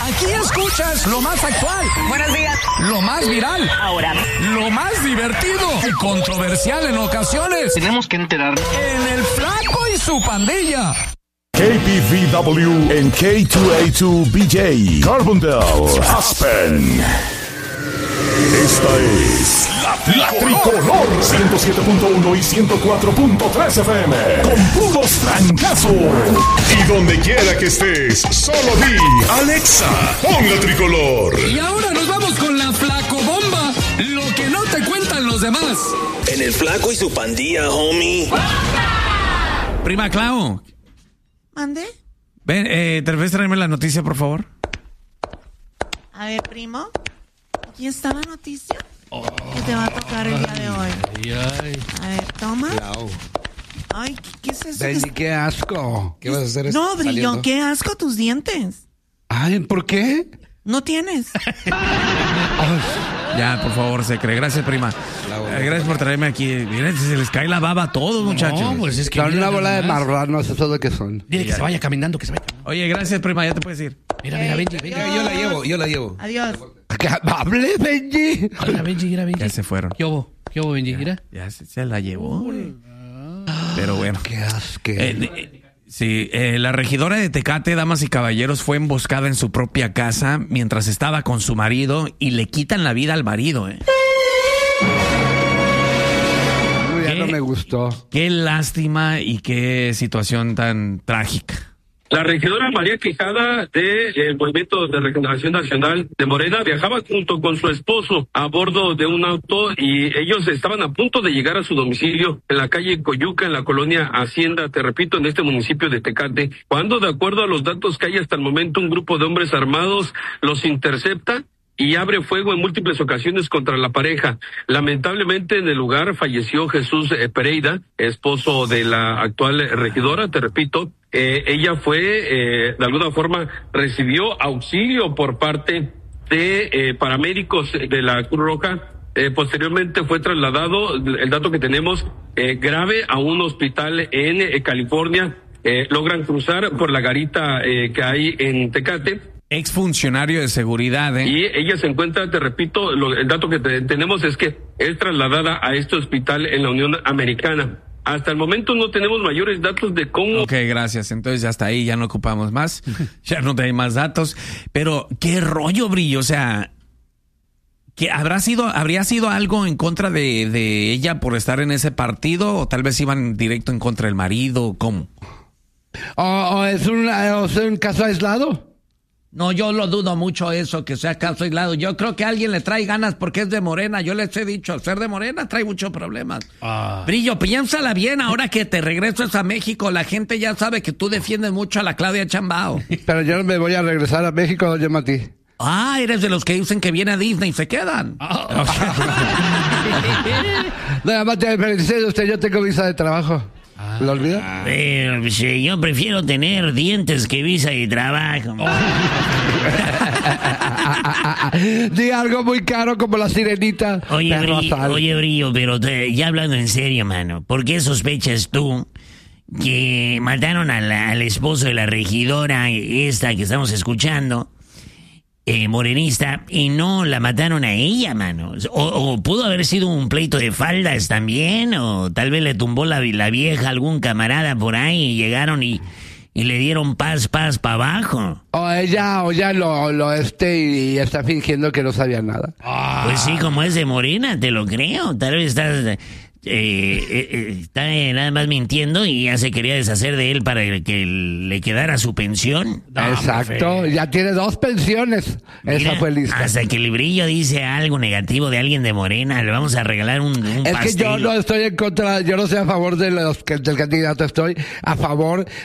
Aquí escuchas lo más actual. Buenos días. Lo más viral. Ahora. Lo más divertido y controversial en ocasiones. Tenemos que enterarnos. En El Flaco y su pandilla. KBVW en K2A2BJ, Carbondale, Aspen. Esta es la Tricolor 107.1 y 104.3 FM. Con puros francazos. Y donde quiera que estés, solo di Alexa, pon la Tricolor. Y ahora nos vamos con la Flaco Bomba. Lo que no te cuentan los demás. En El Flaco y su pandilla, homie. Prima Clau. ¿Mande? Ven, ¿te puedes traerme la noticia, por favor? A ver, primo. Aquí está la noticia que te va a tocar el día de hoy. A ver, toma. Ay, ¿qué es eso? Benji, qué asco. ¿Qué vas a hacer? No, Brillo, saliendo? qué asco tus dientes. Ay, ¿por qué? No tienes. Ya, por favor, se cree. Gracias, prima. Gracias por traerme aquí. Miren, se les cae la baba a todos, muchachos. No, pues es que Son una bola de marrón. marranos, eso es lo que son. Dile que se vaya caminando, que se vaya. Oye, gracias, prima, ya te puedes ir. Mira, Benji, Benji. Yo la llevo. Adiós. ¡Qué amable, Benji! Mira, Benji, mira, Benji. Ya se fueron. ¿Qué hubo, Benji? Mira. Ya se la llevó. Pero bueno. ¡Qué asco! Sí, la regidora de Tecate, damas y caballeros, fue emboscada en su propia casa mientras estaba con su marido y le quitan la vida al marido, Ya no me gustó. Qué lástima y qué situación tan trágica. La regidora María Quijada del Movimiento de Regeneración Nacional de Morena viajaba junto con su esposo a bordo de un auto y ellos estaban a punto de llegar a su domicilio en la calle Coyuca, en la colonia Hacienda, te repito, en este municipio de Tecate, cuando de acuerdo a los datos que hay hasta el momento un grupo de hombres armados los intercepta y abre fuego en múltiples ocasiones contra la pareja. Lamentablemente en el lugar falleció Jesús Pereira, esposo de la actual regidora, te repito. Ella fue, de alguna forma, recibió auxilio por parte de paramédicos de la Cruz Roja. Posteriormente fue trasladado, el dato que tenemos, grave a un hospital en California. Logran cruzar por la garita que hay en Tecate. Exfuncionario de seguridad, Y ella se encuentra, te repito, el dato que tenemos es que es trasladada a este hospital en la Unión Americana. Hasta el momento no tenemos mayores datos de cómo... Ok, gracias. Entonces ya está ahí, ya no ocupamos más. Ya no hay más datos. Pero, ¿qué rollo, Brillo? O sea, ¿que habría sido algo en contra de ella por estar en ese partido? ¿O tal vez iban directo en contra del marido? ¿Cómo? ¿O es un caso aislado? No, yo lo dudo mucho eso, que sea caso aislado. Yo creo que alguien le trae ganas porque es de Morena. Yo les he dicho, ser de Morena trae muchos problemas. Brillo, piénsala bien, ahora que te regresas a México, la gente ya sabe que tú defiendes mucho a la Claudia Chambao. Pero yo no me voy a regresar a México, doña Mati. Eres de los que dicen que viene a Disney y se quedan. Doña Mati, felicidades a usted, yo tengo visa de trabajo. ¿Lo olvida? Yo prefiero tener dientes que visa de trabajo. Di algo muy caro como la sirenita. Oye, Brillo, pero ya hablando en serio, mano, ¿por qué sospechas tú que mataron al esposo de la regidora esta que estamos escuchando, morenista, y no la mataron a ella, mano? O pudo haber sido un pleito de faldas también, o tal vez le tumbó la vieja a algún camarada por ahí y llegaron y le dieron paz para abajo. O ella y está fingiendo que no sabía nada. Pues sí, como es de Morena, te lo creo. Tal vez está nada más mintiendo y ya se quería deshacer de él para que le quedara su pensión. Exacto, ya tiene 2 pensiones. Mira, esa fue lista. Hasta que el Brillo dice algo negativo de alguien de Morena, le vamos a regalar un pastel. Es que yo no estoy en contra, yo no estoy a favor del candidato, estoy a favor